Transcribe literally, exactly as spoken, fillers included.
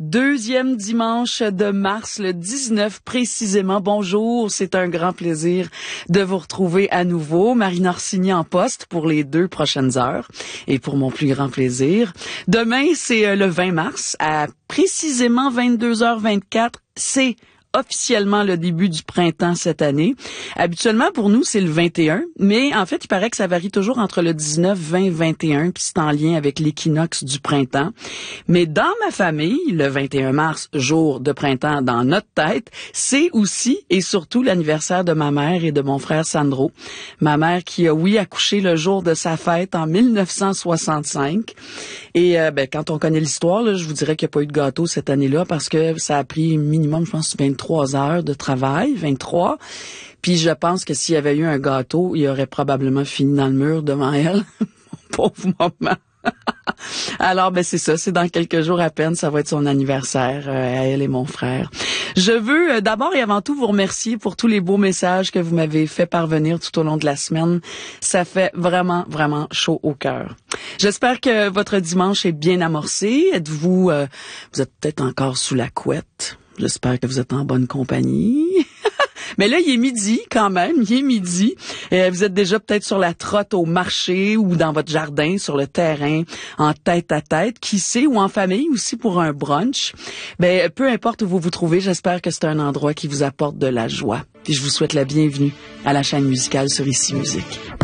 deuxième dimanche de mars, le dix-neuf précisément. Bonjour, c'est un grand plaisir de vous retrouver à nouveau. Marina Orsini en poste pour les deux prochaines heures et pour mon plus grand plaisir. Demain, c'est le vingt mars à précisément vingt-deux heures vingt-quatre. C'est officiellement le début du printemps cette année. Habituellement, pour nous, c'est le vingt et un, mais en fait, il paraît que ça varie toujours entre le dix-neuf, vingt, vingt et un, puis c'est en lien avec l'équinoxe du printemps. Mais dans ma famille, le vingt et un mars, jour de printemps dans notre tête, c'est aussi et surtout l'anniversaire de ma mère et de mon frère Sandro. Ma mère qui a, oui, accouché le jour de sa fête en mille neuf cent soixante-cinq. Et euh, ben, quand on connaît l'histoire, là, je vous dirais qu'il n'y a pas eu de gâteau cette année-là parce que ça a pris minimum, je pense, vingt-trois heures de travail, vingt-trois. Puis je pense que s'il y avait eu un gâteau, il aurait probablement fini dans le mur devant elle. Mon pauvre maman. Alors, ben c'est ça, c'est dans quelques jours à peine, ça va être son anniversaire euh, à elle et mon frère. Je veux euh, d'abord et avant tout vous remercier pour tous les beaux messages que vous m'avez fait parvenir tout au long de la semaine. Ça fait vraiment, vraiment chaud au cœur. J'espère que votre dimanche est bien amorcé. Êtes-vous, euh, vous êtes peut-être encore sous la couette. J'espère que vous êtes en bonne compagnie. Mais là, il est midi quand même, il est midi. Euh, vous êtes déjà peut-être sur la trotte au marché ou dans votre jardin, sur le terrain, en tête à tête, qui sait, ou en famille aussi pour un brunch. Ben, peu importe où vous vous trouvez, j'espère que c'est un endroit qui vous apporte de la joie. Puis je vous souhaite la bienvenue à la chaîne musicale sur Ici Musique.